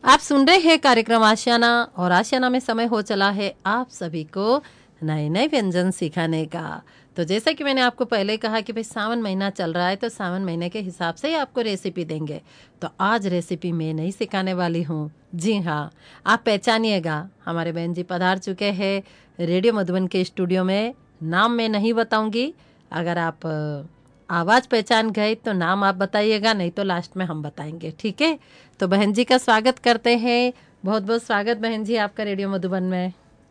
आप सुन रहे हैं कार्यक्रम आशियाना और आशियाना में समय हो चला है आप सभी को नए नए व्यंजन सिखाने का। तो जैसा कि मैंने आपको पहले कहा कि भाई सावन महीना चल रहा है तो सावन महीने के हिसाब से ही आपको रेसिपी देंगे। तो आज रेसिपी मैं नहीं सिखाने वाली हूँ। जी हाँ, आप पहचानिएगा, हमारे बहन जी पधार चुके हैं रेडियो मधुबन के स्टूडियो में। नाम मैं नहीं बताऊंगी, अगर आप आवाज़ पहचान गए तो नाम आप बताइएगा, नहीं तो लास्ट में हम बताएंगे, ठीक है। तो बहन जी का स्वागत करते हैं। बहुत बहुत स्वागत बहन जी आपका रेडियो मधुबन में।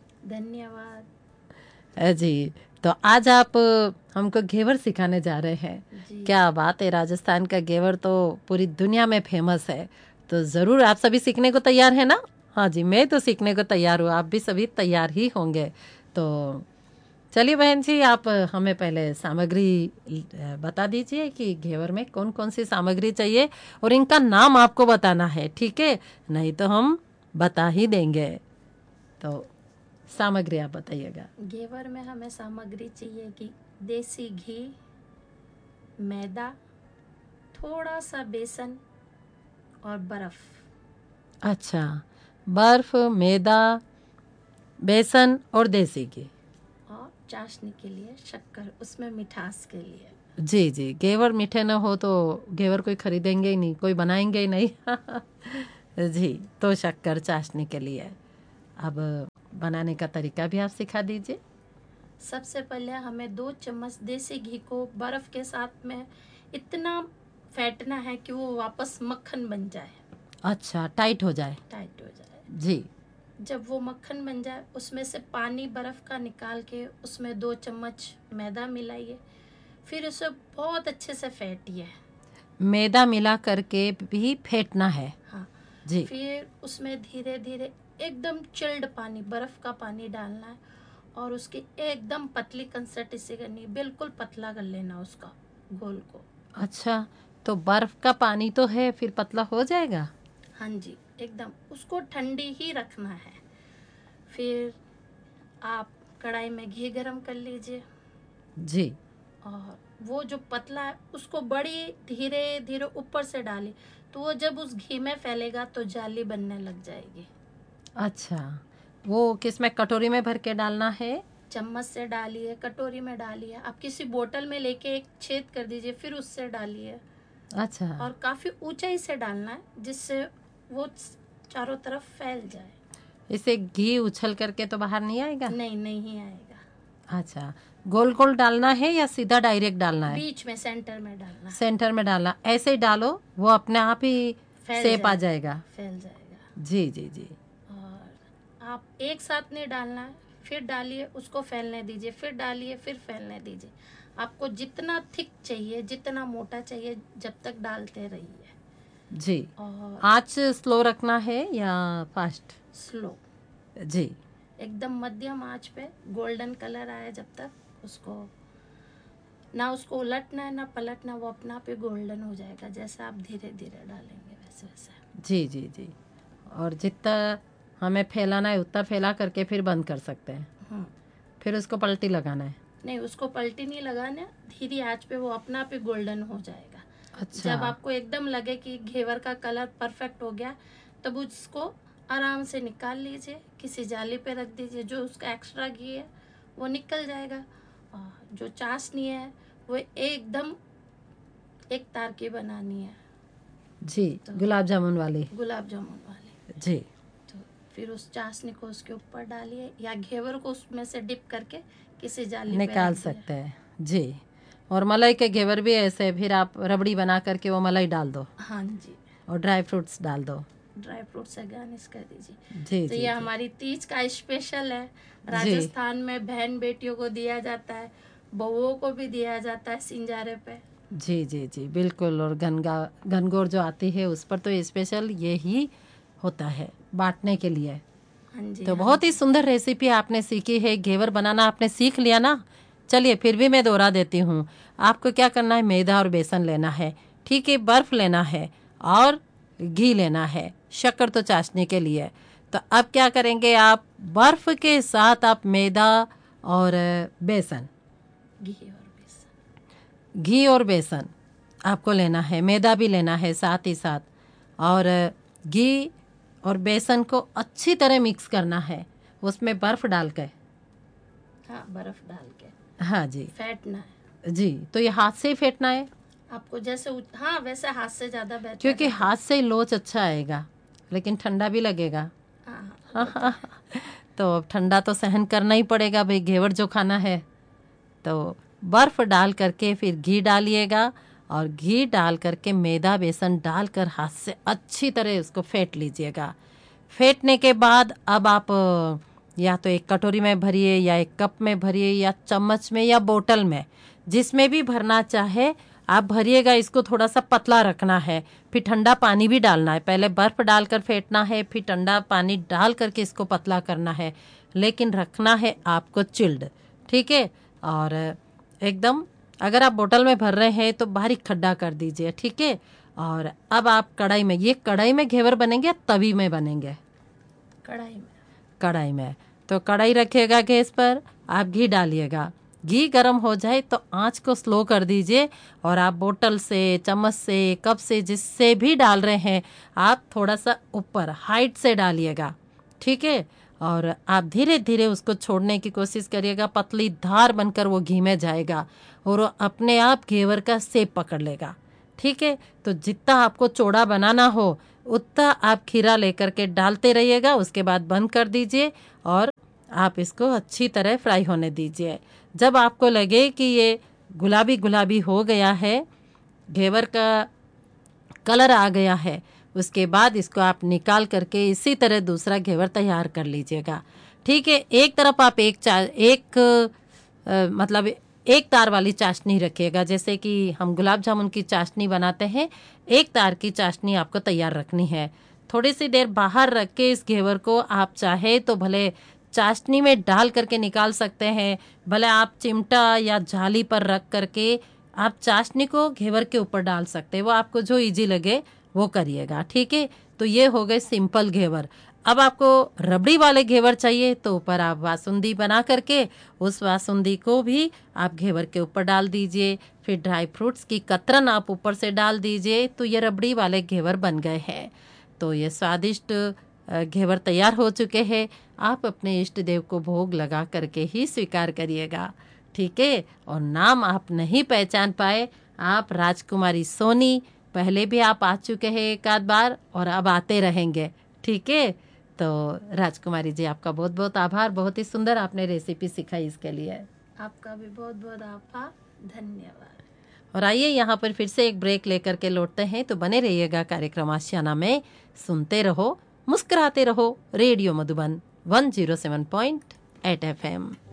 धन्यवाद जी। तो आज आप हमको घेवर सिखाने जा रहे हैं। क्या बात है, राजस्थान का घेवर तो पूरी दुनिया में फेमस है। तो ज़रूर आप सभी सीखने को तैयार है ना? हाँ जी, मैं तो सीखने को तैयार हूँ, आप भी सभी तैयार ही होंगे। तो चलिए बहन जी, आप हमें पहले सामग्री बता दीजिए कि घेवर में कौन कौन सी सामग्री चाहिए और इनका नाम आपको बताना है, ठीक है? नहीं तो हम बता ही देंगे। तो सामग्री आप बताइएगा। घेवर में हमें सामग्री चाहिए कि देसी घी, मैदा, थोड़ा सा बेसन और बर्फ। अच्छा, बर्फ, मैदा, बेसन और देसी घी और चाशनी के लिए शक्कर, उसमें मिठास के लिए। जी जी, घेवर मीठे न हो तो घेवर कोई खरीदेंगे ही नहीं, कोई बनाएंगे ही नहीं जी, तो शक्कर चाशनी के लिए। अब बनाने का तरीका भी आप सिखा दीजिए। सबसे पहले हमें 2 चम्मच देसी घी को बर्फ के साथ में इतना फेंटना है कि वो वापस मक्खन बन जाए। अच्छा, टाइट हो जाए। टाइट हो जाए जी। जब वो मक्खन बन जाए उसमें से पानी बर्फ का निकाल के उसमें 2 चम्मच मैदा मिलाइए, फिर उसे बहुत अच्छे से फेंटिए। मैदा मिला करके भी फेंटना है। हाँ जी। फिर उसमें धीरे धीरे एकदम चिल्ड पानी, बर्फ का पानी डालना है और उसकी एकदम पतली कंसिस्टेंसी करनी है, बिल्कुल पतला कर लेना उसका घोल को। अच्छा, तो बर्फ का पानी तो है, फिर पतला हो जाएगा? हाँ जी, एकदम उसको ठंडी ही रखना है। फिर आप कढ़ाई में घी गरम कर लीजिए जी। और वो जो पतला है उसको बड़ी धीरे धीरे ऊपर से डालिए, तो वो जब उस घी में फैलेगा तो जाली बनने लग जाएगी। अच्छा, वो किस में, कटोरी में भर के डालना है? चम्मच से डालिए, कटोरी में डालिए, आप किसी बोतल में लेके एक छेद कर दीजिए, फिर उससे डालिए। अच्छा। और काफी ऊंचाई से डालना है जिससे वो चारों तरफ फैल जाए। इसे घी उछल करके तो बाहर नहीं आएगा? नहीं, नहीं आएगा। अच्छा, गोल गोल डालना है या सीधा डायरेक्ट डालना है? बीच में, सेंटर में डालना है। सेंटर में डालना, ऐसे ही डालो, वो अपने आप ही शेप आ जाएगा। फैल जाएगा। जी जी जी। और आप एक साथ नहीं डालना है, फिर डालिए, उसको फैलने दीजिए, फिर डालिए, फिर फैलने दीजिए। आपको जितना थिक चाहिए, जितना मोटा चाहिए, जब तक डालते रहिए। जी। और आँच स्लो रखना है या फास्ट? स्लो। जी। एकदम मध्यम आंच पे गोल्डन कलर आए जब तक उसको, ना उसको उलटना है ना पलटना, वो अपना आप ही गोल्डन हो जाएगा। जैसे आप धीरे धीरे डालेंगे वैसे वैसे। जी जी जी। और जितना हमें फैलाना है उतना फैला करके फिर बंद कर सकते हैं। फिर उसको पलटी लगाना है? नहीं, उसको पलटी नहीं लगाना, धीरे आंच पे वो अपना आप ही गोल्डन हो जाएगा। अच्छा। जब आपको एकदम लगे कि घेवर का कलर परफेक्ट हो गया, तब उसको आराम से निकाल लीजिए, किसी जाली पे रख दीजिए, जो उसका एक्स्ट्रा घी है वो निकल जाएगा। और जो चाशनी है वो एकदम एक तार की बनानी है। जी, तो गुलाब जामुन वाली। गुलाब जामुन वाली। जी। तो फिर उस चाशनी को उसके ऊपर डालिए या घेवर को उसमें से डिप करके किसी जाली पे निकाल सकते हैं। जी। और मलाई के घेवर भी ऐसे, फिर आप रबड़ी बना करके वो मलाई डाल दो। हाँ जी। और ड्राई फ्रूट्स डाल दो। ड्राई फ्रूट से गार्निश कर दीजिए। जी। तो जी, ये जी। हमारी तीज का स्पेशल है। राजस्थान में बहन बेटियों को दिया जाता है, बहुओं को भी दिया जाता है सिंजारे पे। जी जी जी, बिल्कुल। और घनघोर जो आती है उस पर तो स्पेशल ये ही होता है बांटने के लिए। हाँ जी। तो बहुत ही सुंदर रेसिपी आपने सीखी है, घेवर बनाना आपने सीख लिया ना। चलिए फिर भी मैं दोहरा देती हूँ। आपको क्या करना है, मैदा और बेसन लेना है, ठीक है, बर्फ लेना है और घी लेना है, शक्कर तो चाशनी के लिए। तो अब क्या करेंगे आप, बर्फ के साथ आप मैदा और बेसन, घी और बेसन आपको लेना है, मैदा भी लेना है साथ ही साथ, और घी और बेसन को अच्छी तरह मिक्स करना है, उसमें बर्फ डाल के। हाँ, बर्फ डाल के। हाँ जी फेंटना है जी। तो ये हाथ से ही फेंटना है, आपको जैसे हाँ, वैसे हाथ से ज्यादा बेहतर क्योंकि है। हाथ से ही लोच अच्छा आएगा, लेकिन ठंडा भी लगेगा। हाँ, तो अब ठंडा तो सहन करना ही पड़ेगा भाई, घेवर जो खाना है। तो बर्फ डाल करके फिर घी डालिएगा, और घी डाल करके मैदा बेसन डालकर हाथ से अच्छी तरह उसको फेंट लीजिएगा। फेंटने के बाद अब आप या तो एक कटोरी में भरिए, या एक कप में भरिए, या चम्मच में, या बोतल में, जिसमें भी भरना चाहे आप भरिएगा। इसको थोड़ा सा पतला रखना है, फिर ठंडा पानी भी डालना है। पहले बर्फ डालकर फेंटना है, फिर ठंडा पानी डाल करके इसको पतला करना है, लेकिन रखना है आपको चिल्ड, ठीक है। और एकदम अगर आप बोतल में भर रहे हैं तो बारीक खड्डा कर दीजिए, ठीक है। और अब आप कढ़ाई में, ये कढ़ाई में घेवर बनेंगे या तवी में बनेंगे? कढ़ाई में। तो कढ़ाई रखिएगा गैस पर, आप घी डालिएगा। घी गर्म हो जाए तो आंच को स्लो कर दीजिए, और आप बोतल से, चम्मच से, कप से, जिससे भी डाल रहे हैं, आप थोड़ा सा ऊपर हाइट से डालिएगा, ठीक है। और आप धीरे धीरे उसको छोड़ने की कोशिश करिएगा, पतली धार बनकर वो घी में जाएगा और वो अपने आप घेवर का शेप पकड़ लेगा, ठीक है। तो जितना आपको चौड़ा बनाना हो उतना आप खीरा लेकर के डालते रहिएगा, उसके बाद बंद कर दीजिए और आप इसको अच्छी तरह फ्राई होने दीजिए। जब आपको लगे कि ये गुलाबी गुलाबी हो गया है, घेवर का कलर आ गया है, उसके बाद इसको आप निकाल करके इसी तरह दूसरा घेवर तैयार कर लीजिएगा, ठीक है। एक तरफ आप मतलब एक तार वाली चाशनी रखिएगा, जैसे कि हम गुलाब जामुन की चाशनी बनाते हैं, एक तार की चाशनी आपको तैयार रखनी है। थोड़ी सी देर बाहर रख के इस घेवर को आप चाहे तो भले चाशनी में डाल करके निकाल सकते हैं, भले आप चिमटा या झाली पर रख करके आप चाशनी को घेवर के ऊपर डाल सकते हैं, वो आपको जो इजी लगे वो करिएगा, ठीक है। तो ये हो गए सिंपल घेवर। अब आपको रबड़ी वाले घेवर चाहिए तो ऊपर आप बासुंदी बना करके उस बासुंदी को भी आप घेवर के ऊपर डाल दीजिए, फिर ड्राई फ्रूट्स की कतरन आप ऊपर से डाल दीजिए, तो ये रबड़ी वाले घेवर बन गए हैं। तो ये स्वादिष्ट घेवर तैयार हो चुके हैं। आप अपने इष्ट देव को भोग लगा करके ही स्वीकार करिएगा, ठीक है। और नाम आप नहीं पहचान पाए, आप राजकुमारी सोनी, पहले भी आप आ चुके हैं एक आध बार और अब आते रहेंगे, ठीक है। तो राजकुमारी जी, आपका बहुत बहुत आभार, बहुत ही सुंदर आपने रेसिपी सिखाई, इसके लिए आपका भी बहुत बहुत आभार, धन्यवाद। और आइए यहाँ पर फिर से एक ब्रेक लेकर के लौटते हैं, तो बने रहिएगा कार्यक्रम आशियाना में। सुनते रहो, मुस्कुराते रहो, रेडियो मधुबन 107.8 FM।